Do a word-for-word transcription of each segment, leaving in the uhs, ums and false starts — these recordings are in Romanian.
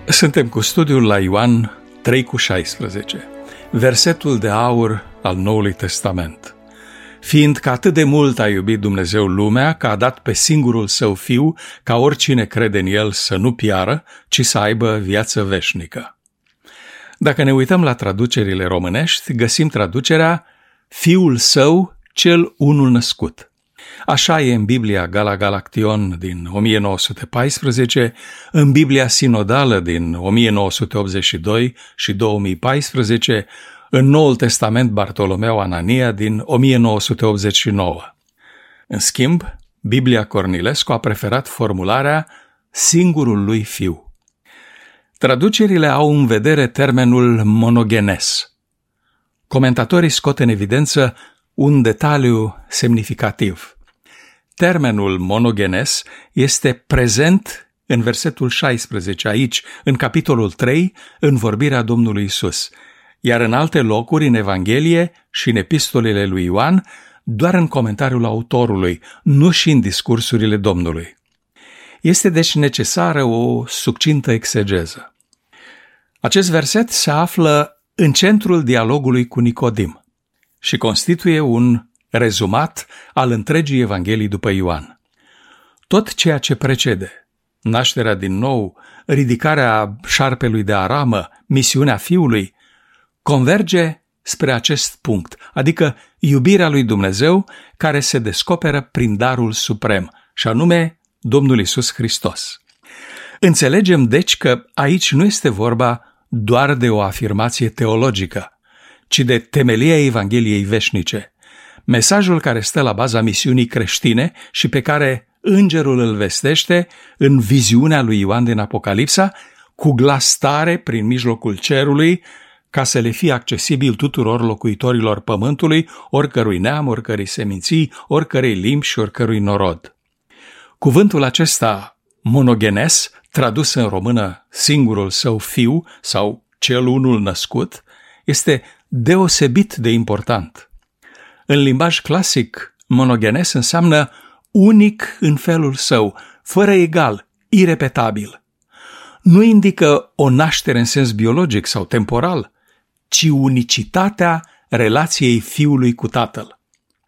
Suntem cu studiul la Ioan trei cu șaisprezece, versetul de aur al Noului Testament. Fiindcă atât de mult a iubit Dumnezeu lumea, că a dat pe singurul Său Fiu, ca oricine crede în El să nu piară, ci să aibă viață veșnică. Dacă ne uităm la traducerile românești, găsim traducerea Fiul Său, cel unul născut. Așa e în Biblia Gala Galaction din o mie nouă sute paisprezece, în Biblia Sinodală din o mie nouă sute optzeci și doi și două mii paisprezece, în Noul Testament Bartolomeu Anania din o mie nouă sute optzeci și nouă. În schimb, Biblia Cornilescu a preferat formularea singurul lui Fiu. Traducerile au în vedere termenul monogenes. Comentatorii scot în evidență un detaliu semnificativ. Termenul monogenes este prezent în versetul șaisprezece, aici, în capitolul trei, în vorbirea Domnului Isus, iar în alte locuri, în Evanghelie și în epistolele lui Ioan, doar în comentariul autorului, nu și în discursurile Domnului. Este deci necesară o succintă exegeză. Acest verset se află în centrul dialogului cu Nicodim și constituie un rezumat al întregii Evanghelii după Ioan. Tot ceea ce precede, nașterea din nou, ridicarea șarpelui de aramă, misiunea Fiului, converge spre acest punct, adică iubirea lui Dumnezeu care se descoperă prin darul suprem, și anume Domnul Iisus Hristos. Înțelegem deci că aici nu este vorba doar de o afirmație teologică, ci de temelia Evangheliei veșnice, mesajul care stă la baza misiunii creștine și pe care îngerul îl vestește în viziunea lui Ioan din Apocalipsa, cu glas tare prin mijlocul cerului, ca să le fie accesibil tuturor locuitorilor pământului, oricărui neam, oricărei seminții, oricărei limbi și oricărui norod. Cuvântul acesta, monogenes, tradus în română singurul Său Fiu sau cel unul născut, este deosebit de important. În limbaj clasic, monogenes înseamnă unic în felul său, fără egal, irepetabil. Nu indică o naștere în sens biologic sau temporal, ci unicitatea relației Fiului cu Tatăl.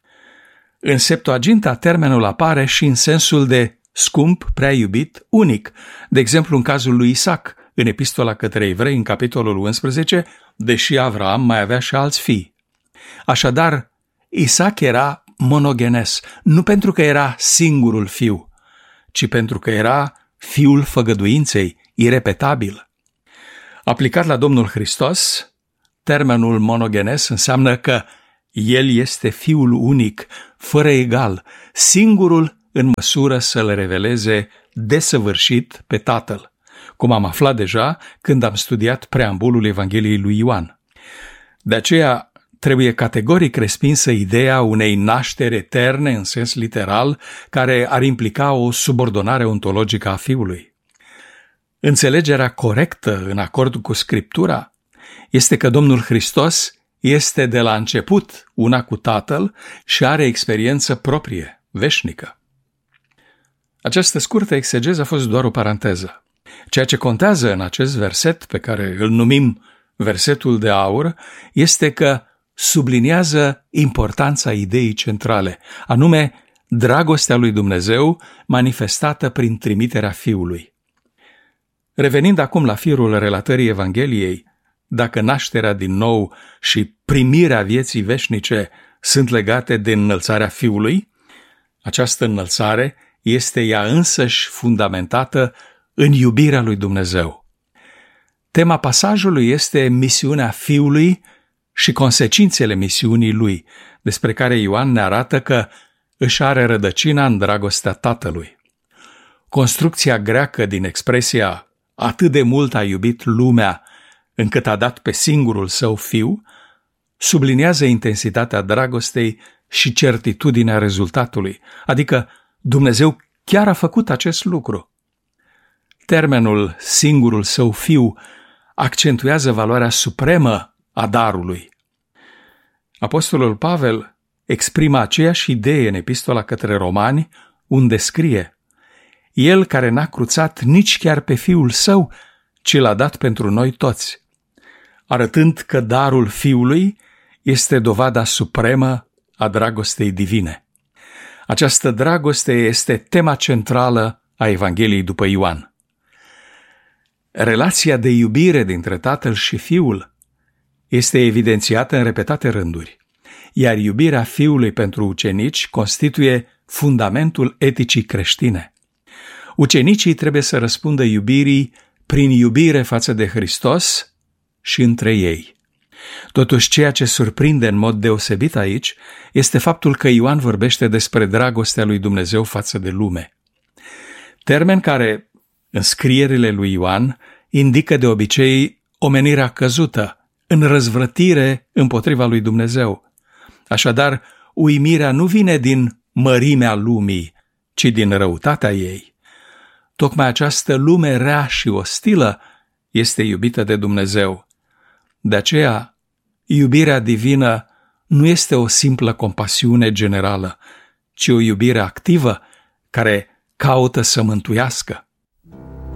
În Septuaginta, termenul apare și în sensul de scump, prea iubit, unic. De exemplu, în cazul lui Isaac, în Epistola către Evrei, în capitolul unsprezece, deși Avraam mai avea și alți fii. Așadar, Isaac era monogenes, nu pentru că era singurul fiu, ci pentru că era fiul făgăduinței, irepetabil. Aplicat la Domnul Hristos, termenul monogenes înseamnă că El este Fiul unic, fără egal, singurul în măsură să le reveleze desăvârșit pe Tatăl, cum am aflat deja când am studiat preambulul Evangheliei lui Ioan. De aceea, trebuie categoric respinsă ideea unei nașteri eterne în sens literal, care ar implica o subordonare ontologică a Fiului. Înțelegerea corectă, în acord cu Scriptura, este că Domnul Hristos este de la început una cu Tatăl și are experiență proprie, veșnică. Această scurtă exegeză a fost doar o paranteză. Ceea ce contează în acest verset, pe care îl numim versetul de aur, este că subliniază importanța ideii centrale, anume dragostea lui Dumnezeu manifestată prin trimiterea Fiului. Revenind acum la firul relatării Evangheliei, dacă nașterea din nou și primirea vieții veșnice sunt legate de înălțarea Fiului, această înălțare este ea însăși fundamentată în iubirea lui Dumnezeu. Tema pasajului este misiunea Fiului și consecințele misiunii lui, despre care Ioan ne arată că își are rădăcina în dragostea Tatălui. Construcția greacă din expresia atât de mult a iubit lumea încât a dat pe singurul Său Fiu, subliniază intensitatea dragostei și certitudinea rezultatului, adică Dumnezeu chiar a făcut acest lucru. Termenul singurul Său Fiu accentuează valoarea supremă a darului. Apostolul Pavel exprimă aceeași idee în Epistola către Romani, unde scrie: El care n-a cruțat nici chiar pe Fiul Său, ci l-a dat pentru noi toți, arătând că darul Fiului este dovada supremă a dragostei divine. Această dragoste este tema centrală a Evangheliei după Ioan. Relația de iubire dintre Tatăl și Fiul este evidențiată în repetate rânduri, iar iubirea Fiului pentru ucenici constituie fundamentul eticii creștine. Ucenicii trebuie să răspundă iubirii prin iubire față de Hristos și între ei. Totuși, ceea ce surprinde în mod deosebit aici este faptul că Ioan vorbește despre dragostea lui Dumnezeu față de lume. Termen care, în scrierile lui Ioan, indică de obicei omenirea căzută, în răzvrătire împotriva lui Dumnezeu. Așadar, uimirea nu vine din mărimea lumii, ci din răutatea ei. Tocmai această lume rea și ostilă este iubită de Dumnezeu. De aceea, iubirea divină nu este o simplă compasiune generală, ci o iubire activă care caută să mântuiască.